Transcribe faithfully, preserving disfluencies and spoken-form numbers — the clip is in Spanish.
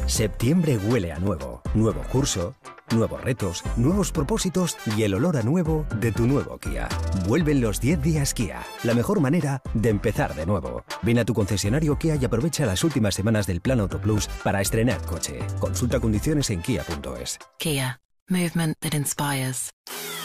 Septiembre huele a nuevo. Nuevo curso, nuevos retos, nuevos propósitos y el olor a nuevo de tu nuevo Kia. Vuelven los diez días Kia, la mejor manera de empezar de nuevo. Ven a tu concesionario Kia y aprovecha las últimas semanas del Plan Auto Plus para estrenar coche. Consulta condiciones en kia punto es. Kia. Movement that inspires.